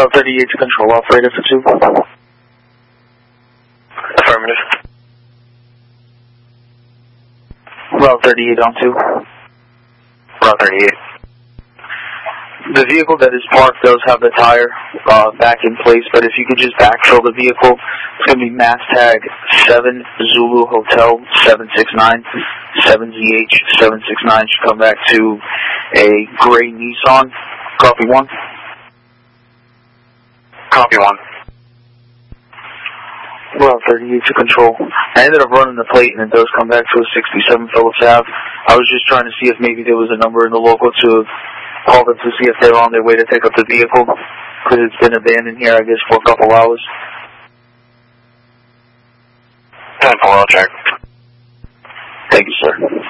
Route 38 to control operator for 2. Affirmative. Route 38 on 2. Route 38. The vehicle that is parked does have the tire back in place, but if you could just backfill the vehicle, it's going to be mass tag 7 Zulu Hotel 769, 7ZH 769 should come back to a gray Nissan. Copy 1. Copy 1. Route 38 to control. I ended up running the plate and it does come back to a 67 Phillips Ave. I was just trying to see if maybe there was a number in the local to call them to see if they're on their way to take up the vehicle, because it's been abandoned here, I guess, for a couple hours. 10-4, I'll check. Thank you, sir.